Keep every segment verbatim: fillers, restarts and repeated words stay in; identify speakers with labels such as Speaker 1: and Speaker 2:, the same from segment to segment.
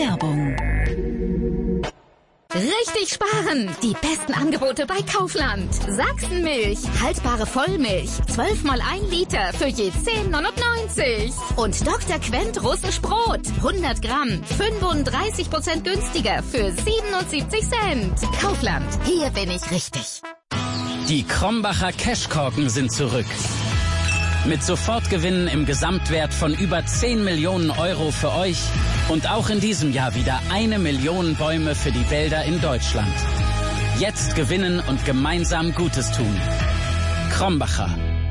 Speaker 1: Werbung.
Speaker 2: Richtig sparen! Die besten Angebote bei Kaufland. Sachsenmilch, haltbare Vollmilch, zwölf mal ein Liter für je zehn neunundneunzig. Und Doktor Quent russisch Brot, hundert Gramm, fünfunddreißig Prozent günstiger für siebenundsiebzig Cent. Kaufland, hier bin ich richtig.
Speaker 3: Die Krombacher Cashkorken sind zurück. Mit Sofortgewinnen im Gesamtwert von über zehn Millionen Euro für euch und auch in diesem Jahr wieder eine Million Bäume für die Wälder in Deutschland. Jetzt gewinnen und gemeinsam Gutes tun. Krombacher.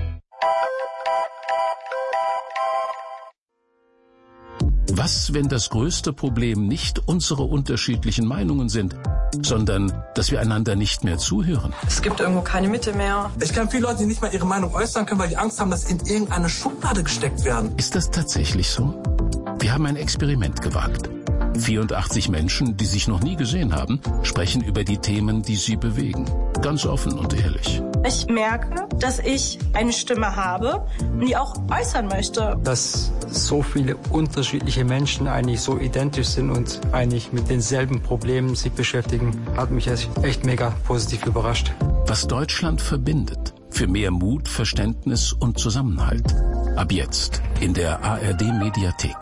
Speaker 4: Was, wenn das größte Problem nicht unsere unterschiedlichen Meinungen sind, sondern dass wir einander nicht mehr zuhören?
Speaker 5: Es gibt irgendwo keine Mitte mehr.
Speaker 6: Ich kenne viele Leute, die nicht mal ihre Meinung äußern können, weil die Angst haben, dass sie in irgendeine Schublade gesteckt werden.
Speaker 4: Ist das tatsächlich so? Wir haben ein Experiment gewagt. vierundachtzig Menschen, die sich noch nie gesehen haben, sprechen über die Themen, die sie bewegen. Ganz offen und ehrlich.
Speaker 7: Ich merke, dass ich eine Stimme habe und die auch äußern möchte.
Speaker 8: Dass so viele unterschiedliche Menschen eigentlich so identisch sind und eigentlich mit denselben Problemen sich beschäftigen, hat mich echt mega positiv überrascht.
Speaker 4: Was Deutschland verbindet. Für mehr Mut, Verständnis und Zusammenhalt. Ab jetzt in der A R D-Mediathek.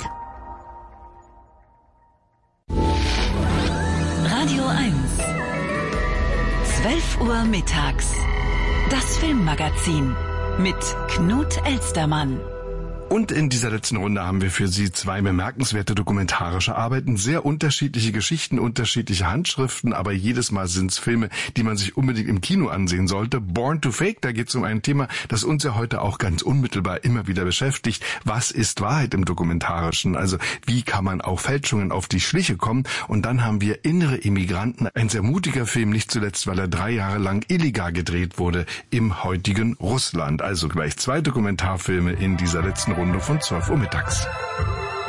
Speaker 1: Radio eins. zwölf Uhr mittags. Das Filmmagazin mit Knut Elstermann.
Speaker 9: Und in dieser letzten Runde haben wir für Sie zwei bemerkenswerte dokumentarische Arbeiten, sehr unterschiedliche Geschichten, unterschiedliche Handschriften, aber jedes Mal sind es Filme, die man sich unbedingt im Kino ansehen sollte. Born to Fake, da geht es um ein Thema, das uns ja heute auch ganz unmittelbar immer wieder beschäftigt. Was ist Wahrheit im Dokumentarischen? Also wie kann man auch Fälschungen auf die Schliche kommen? Und dann haben wir Innere Immigranten, ein sehr mutiger Film, nicht zuletzt, weil er drei Jahre lang illegal gedreht wurde im heutigen Russland. Also gleich zwei Dokumentarfilme in dieser letzten Runde von zwölf Uhr mittags.